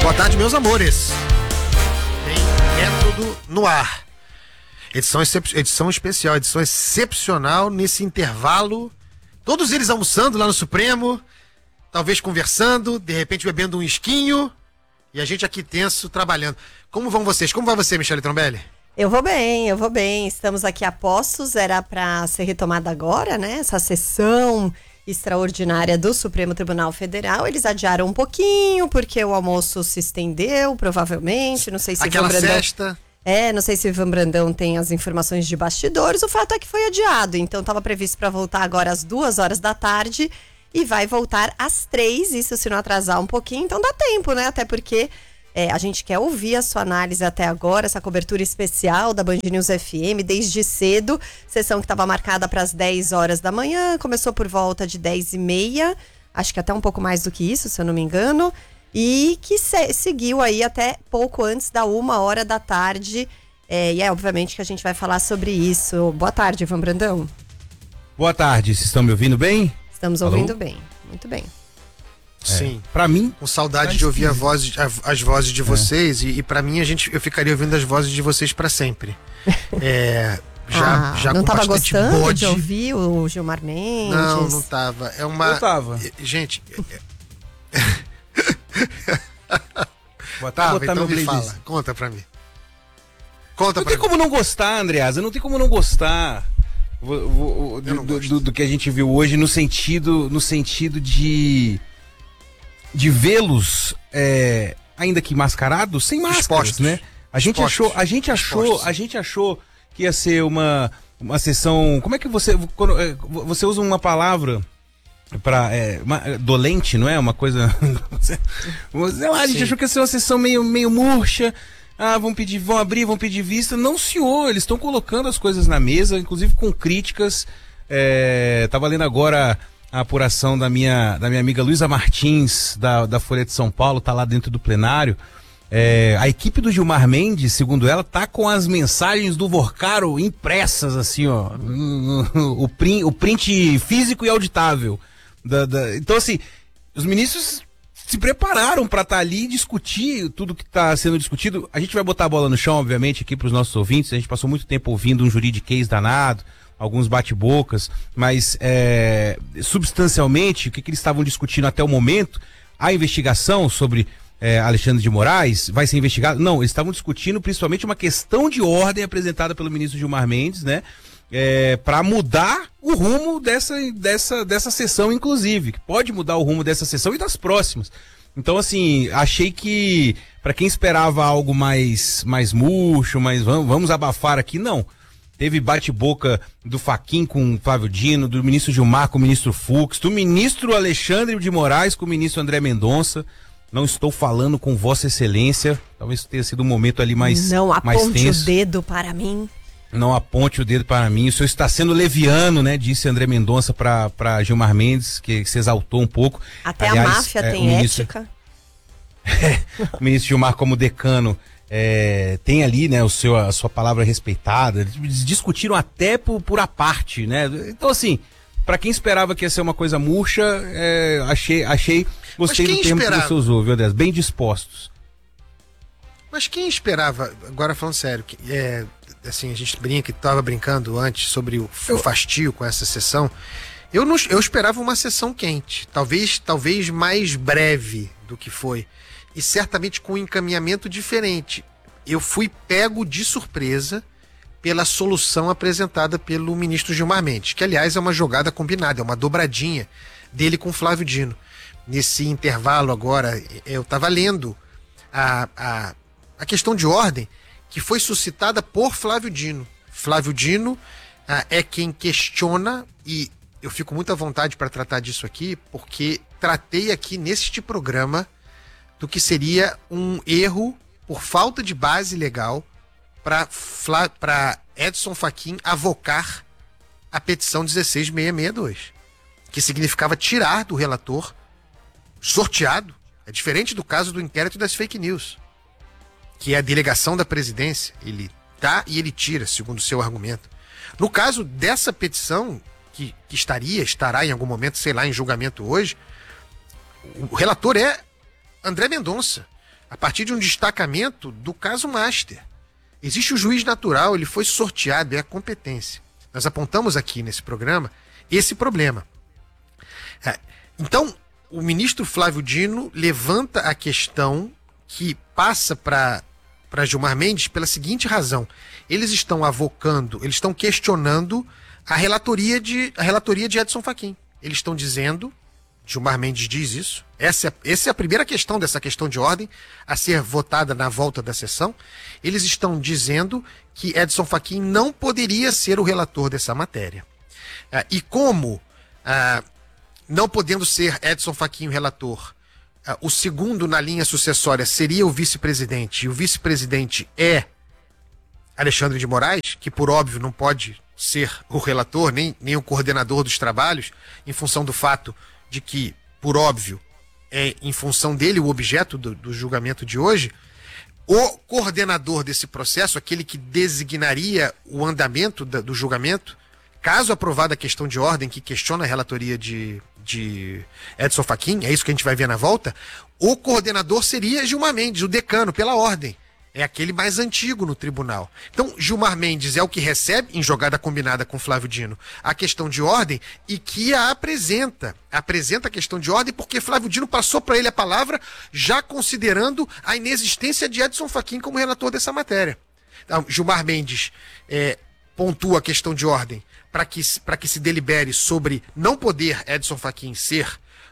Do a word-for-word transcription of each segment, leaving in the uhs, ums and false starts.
Boa tarde, meus amores. Tem Método no ar. Edição, excep... edição especial, edição excepcional nesse intervalo. Todos eles almoçando lá no Supremo, talvez conversando, de repente bebendo um esquinho, e a gente aqui tenso, trabalhando. Como vão vocês? Como vai você, Michele Trombelli? Eu vou bem, eu vou bem. Estamos aqui a postos, era para ser retomada agora, né? Essa sessão extraordinária do Supremo Tribunal Federal. Eles adiaram um pouquinho, porque o almoço se estendeu, provavelmente. Não sei se Aquela o Ivan Brandão... sexta... É, não sei se o Ivan Brandão tem as informações de bastidores. O fato é que foi adiado, então estava previsto para voltar agora às duas horas da tarde e vai voltar às três, isso se não atrasar um pouquinho, então dá tempo, né? Até porque é, a gente quer ouvir a sua análise até agora, essa cobertura especial da Band News F M, desde cedo, sessão que estava marcada para as dez horas da manhã, começou por volta de dez e meia, acho que até um pouco mais do que isso, se eu não me engano, e que se, seguiu aí até pouco antes da uma hora da tarde, é, e é obviamente que a gente vai falar sobre isso. Boa tarde, Ivan Brandão. Boa tarde, vocês estão me ouvindo bem? Estamos Alô? ouvindo bem, muito bem. Sim. É, pra mim... Com saudade de ouvir a voz, a, as vozes de vocês, é. e, e pra mim a gente, eu ficaria ouvindo as vozes de vocês pra sempre. É... Já, ah, já não com tava gostando bode. de ouvir o Gilmar Mendes? Não, não tava. É uma... Eu tava. Gente... Boa tarde, ah, então me fala, conta pra mim. Conta não pra tem mim. como não gostar, Andreasa, não tem como não gostar vou, vou, do, do, do, do que a gente viu hoje no sentido, no sentido de de vê-los é, ainda que mascarados, sem máscaras, Expostos. né? A gente Expostos. achou, a gente achou, Expostos. a gente achou que ia ser uma uma sessão, como é que você quando, você usa uma palavra Pra, é, uma, dolente, não é? Uma coisa. Sei lá, a gente Sim. achou que ia ser uma sessão meio, meio murcha. Ah, vão pedir, vão abrir, vão pedir vista. Não, senhor, eles estão colocando as coisas na mesa, inclusive com críticas. É, tava lendo agora a apuração da minha, da minha amiga Luísa Martins, da, da Folha de São Paulo, tá lá dentro do plenário. É, a equipe do Gilmar Mendes, segundo ela, tá com as mensagens do Vorcaro impressas, assim, ó. O print, o print físico e auditável. Da, da, então, assim, os ministros se prepararam para estar tá ali e discutir tudo que está sendo discutido. A gente vai botar a bola no chão, obviamente, aqui para os nossos ouvintes. A gente passou muito tempo ouvindo um juridiquês danado, alguns bate-bocas, mas é, substancialmente, o que, que eles estavam discutindo até o momento, a investigação sobre é, Alexandre de Moraes vai ser investigado? Não, eles estavam discutindo principalmente uma questão de ordem apresentada pelo ministro Gilmar Mendes, né? É, para mudar o rumo dessa, dessa, dessa sessão, inclusive, que pode mudar o rumo dessa sessão e das próximas. Então, assim, achei que para quem esperava algo mais, mais murcho, mais vamos, vamos abafar aqui, não. Teve bate-boca do Fachin com o Flávio Dino, do ministro Gilmar com o ministro Fux, do ministro Alexandre de Moraes com o ministro André Mendonça. Não estou falando com Vossa Excelência, talvez tenha sido um momento ali mais, não mais tenso. Não aponte o dedo para mim. Não aponte o dedo para mim, o senhor está sendo leviano, né? Disse André Mendonça para Gilmar Mendes, que se exaltou um pouco. Até Aliás, a máfia é, tem o ministro, ética. O ministro Gilmar, como decano, é, tem ali, né, o seu, a sua palavra respeitada. Eles discutiram até por, por a parte, né? Então, assim, para quem esperava que ia ser uma coisa murcha, é, achei, achei, gostei do termo esperava? que você usou, viu, Deus? Bem dispostos. Mas quem esperava, agora falando sério, que, é, assim, a gente brinca, estava brincando antes sobre o, o fastio com essa sessão, eu, não, eu esperava uma sessão quente, talvez, talvez mais breve do que foi, e certamente com um encaminhamento diferente. Eu fui pego de surpresa pela solução apresentada pelo ministro Gilmar Mendes, que aliás é uma jogada combinada, é uma dobradinha dele com Flávio Dino. Nesse intervalo agora, eu estava lendo a... a A questão de ordem que foi suscitada por Flávio Dino. Flávio Dino ah, é quem questiona, e eu fico muito à vontade para tratar disso aqui, porque tratei aqui neste programa do que seria um erro por falta de base legal para Edson Fachin avocar a petição dezesseis mil seiscentos e sessenta e dois, que significava tirar do relator sorteado. É diferente do caso do inquérito das fake news, que é a delegação da presidência, ele dá e ele tira, segundo o seu argumento. No caso dessa petição, que, que estaria, estará em algum momento, sei lá, em julgamento hoje, o relator é André Mendonça. a partir de um destacamento do caso Master. Existe o juiz natural, ele foi sorteado, é a competência. Nós apontamos aqui nesse programa esse problema. É, então, o ministro Flávio Dino levanta a questão que passa para para Gilmar Mendes pela seguinte razão. Eles estão avocando, eles estão questionando a relatoria de, a relatoria de Edson Fachin. Eles estão dizendo, Gilmar Mendes diz isso, essa é, essa é a primeira questão dessa questão de ordem a ser votada na volta da sessão. Eles estão dizendo que Edson Fachin não poderia ser o relator dessa matéria. Ah, e como, ah, não podendo ser Edson Fachin o relator, ah, o segundo na linha sucessória seria o vice-presidente, e o vice-presidente é Alexandre de Moraes, que por óbvio não pode ser o relator, nem, nem o coordenador dos trabalhos, em função do fato de que, por óbvio, é em função dele o objeto do, do julgamento de hoje, o coordenador desse processo, aquele que designaria o andamento da, do julgamento, caso aprovada a questão de ordem que questiona a relatoria de, de Edson Fachin, é isso que a gente vai ver na volta, o coordenador seria Gilmar Mendes, o decano, pela ordem. É aquele mais antigo no tribunal. Então, Gilmar Mendes é o que recebe, em jogada combinada com Flávio Dino, a questão de ordem e que a apresenta. Apresenta a questão de ordem porque Flávio Dino passou para ele a palavra já considerando a inexistência de Edson Fachin como relator dessa matéria. Então, Gilmar Mendes é, pontua a questão de ordem para que, para que se delibere sobre não poder Edson Fachin ser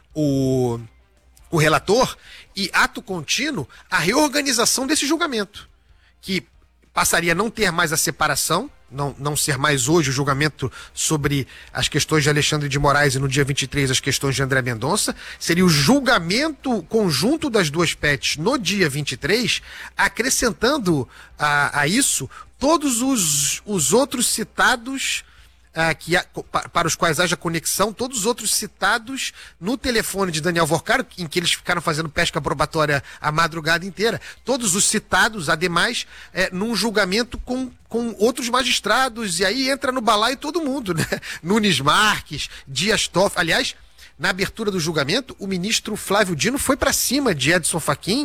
o... o relator, e ato contínuo, a reorganização desse julgamento, que passaria a não ter mais a separação, não, não ser mais hoje o julgamento sobre as questões de Alexandre de Moraes e no dia vinte e três as questões de André Mendonça, seria o julgamento conjunto das duas P E Ts no dia vinte e três, acrescentando a, a isso todos os, os outros citados Uh, que há, para os quais haja conexão, todos os outros citados no telefone de Daniel Vorcaro, em que eles ficaram fazendo pesca probatória a madrugada inteira, todos os citados, ademais, é, num julgamento com, com outros magistrados, e aí entra no balaio todo mundo, né? Nunes Marques, Dias Toffoli. Aliás, na abertura do julgamento, o ministro Flávio Dino foi para cima de Edson Fachin,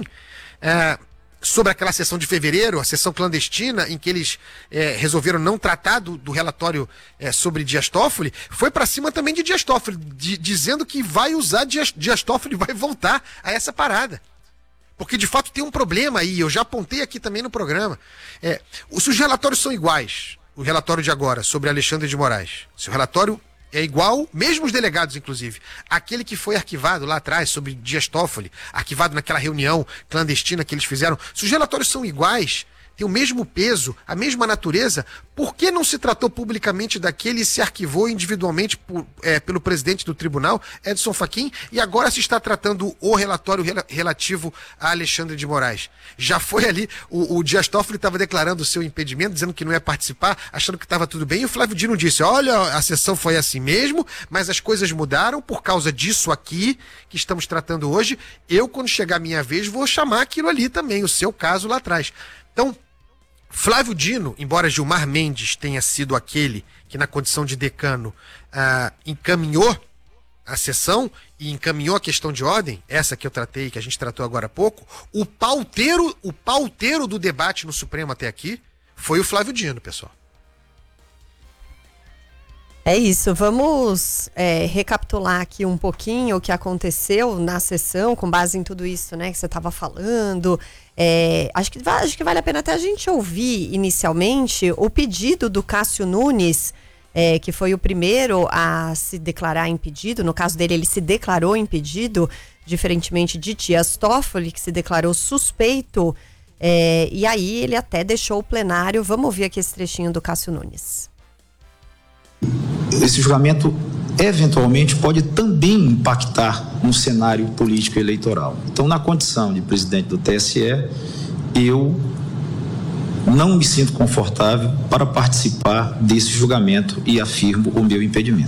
é, sobre aquela sessão de fevereiro, a sessão clandestina, em que eles é, resolveram não tratar do, do relatório é, sobre Dias Toffoli, foi para cima também de Dias Toffoli, de, dizendo que vai usar Dias, Dias Toffoli, vai voltar a essa parada. Porque de fato tem um problema aí, eu já apontei aqui também no programa. É, se os relatórios são iguais, o relatório de agora sobre Alexandre de Moraes, se o relatório é igual, mesmo os delegados, inclusive, aquele que foi arquivado lá atrás sobre Dias Toffoli, arquivado naquela reunião clandestina que eles fizeram, se os relatórios são iguais, tem o mesmo peso, a mesma natureza, por que não se tratou publicamente daquele e se arquivou individualmente por, é, pelo presidente do tribunal, Edson Fachin, e agora se está tratando o relatório rel- relativo a Alexandre de Moraes? Já foi ali, o, o Dias Toffoli estava declarando o seu impedimento, dizendo que não ia participar, achando que estava tudo bem, e o Flávio Dino disse, olha, a sessão foi assim mesmo, mas as coisas mudaram por causa disso aqui, que estamos tratando hoje, eu, quando chegar a minha vez, vou chamar aquilo ali também, o seu caso lá atrás. Então, Flávio Dino, embora Gilmar Mendes tenha sido aquele que, na condição de decano, ah, encaminhou a sessão e encaminhou a questão de ordem, essa que eu tratei, que a gente tratou agora há pouco, o pauteiro, o pauteiro do debate no Supremo até aqui foi o Flávio Dino, pessoal. É isso, vamos é, recapitular aqui um pouquinho o que aconteceu na sessão, com base em tudo isso, né, que você estava falando. É, acho, que, acho que vale a pena até a gente ouvir inicialmente o pedido do Cássio Nunes, é, que foi o primeiro a se declarar impedido. No caso dele, ele se declarou impedido, diferentemente de Dias Toffoli, que se declarou suspeito. É, e aí ele até deixou o plenário. Vamos ouvir aqui esse trechinho do Cássio Nunes. Esse julgamento eventualmente pode também impactar no cenário político eleitoral. Então, na condição de presidente do T S E, eu não me sinto confortável para participar desse julgamento e afirmo o meu impedimento.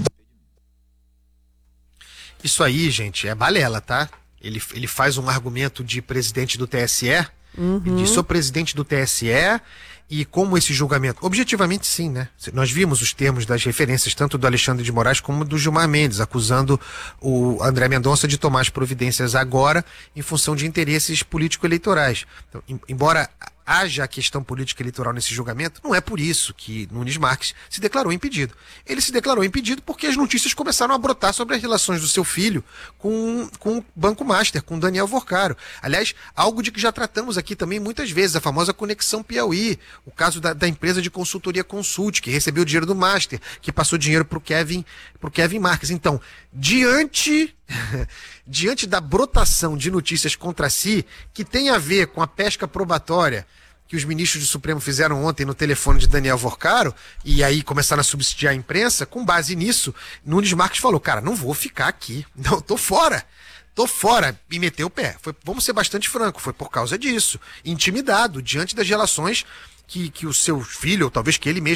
Isso aí, gente, é balela, tá? Ele, ele faz um argumento de presidente do T S E, uhum. Ele diz, sou presidente do T S E E como esse julgamento, objetivamente sim, né? Nós vimos os termos das referências, tanto do Alexandre de Moraes como do Gilmar Mendes, acusando o André Mendonça de tomar as providências agora em função de interesses político-eleitorais. Então, embora haja a questão política eleitoral nesse julgamento, não é por isso que Nunes Marques se declarou impedido. Ele se declarou impedido porque as notícias começaram a brotar sobre as relações do seu filho com, com o Banco Master, com Daniel Vorcaro. Aliás, algo de que já tratamos aqui também muitas vezes, a famosa Conexão Piauí, o caso da, da empresa de consultoria Consult, que recebeu dinheiro do Master, que passou dinheiro para o Kevin, pro Kevin Marques. Então, diante... diante da brotação de notícias contra si, que tem a ver com a pesca probatória que os ministros do Supremo fizeram ontem no telefone de Daniel Vorcaro, e aí começaram a subsidiar a imprensa, com base nisso, Nunes Marques falou, cara, não vou ficar aqui, não, tô fora, tô fora, e meteu o pé. Foi, vamos ser bastante franco, foi por causa disso, intimidado, diante das relações que, que o seu filho, ou talvez que ele mesmo